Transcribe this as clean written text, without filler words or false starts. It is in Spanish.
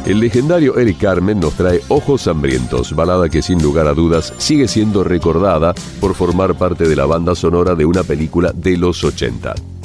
El legendario Eric Carmen nos trae Ojos Hambrientos, balada que sin lugar a dudas sigue siendo recordada por formar parte de la banda sonora de una película de los 80.